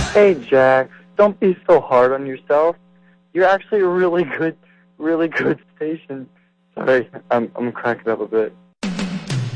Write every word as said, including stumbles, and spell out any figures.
Hey, Jack, don't be so hard on yourself. You're actually a really good, really good station. Sorry, I'm I'm cracking up a bit.